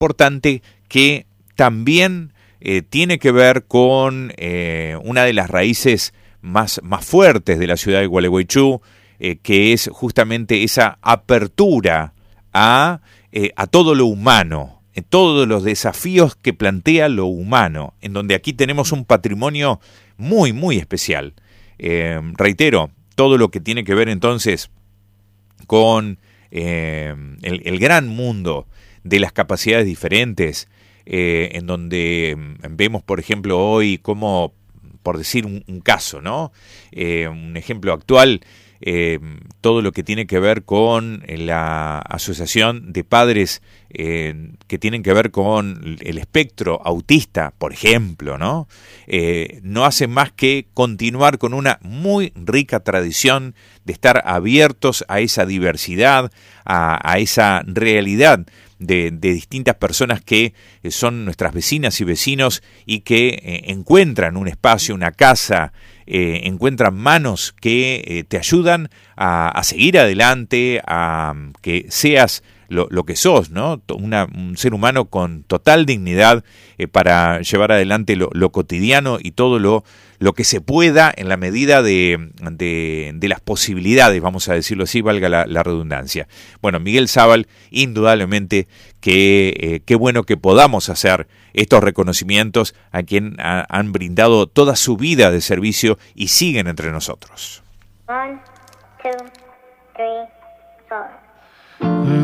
importante que también tiene que ver con una de las raíces más fuertes de la ciudad de Gualeguaychú, que es justamente esa apertura a todo lo humano, todos los desafíos que plantea lo humano, en donde aquí tenemos un patrimonio muy, muy especial. Reitero, todo lo que tiene que ver entonces con el gran mundo de las capacidades diferentes, en donde vemos, por ejemplo, hoy como, por decir un caso, ¿no? Un ejemplo actual, todo lo que tiene que ver con la asociación de padres que tienen que ver con el espectro autista, por ejemplo, ¿no? No hace más que continuar con una muy rica tradición de estar abiertos a esa diversidad, a esa realidad de distintas personas que son nuestras vecinas y vecinos y que encuentran un espacio, una casa, encuentran manos que te ayudan a seguir adelante, a que seas lo que sos, ¿no? Un ser humano con total dignidad para llevar adelante lo cotidiano y todo lo que se pueda en la medida de las posibilidades, vamos a decirlo así, valga la redundancia. Bueno, Miguel Zabal, indudablemente que qué bueno que podamos hacer estos reconocimientos a quien han brindado toda su vida de servicio y siguen entre nosotros. 1, 2, 3, 4.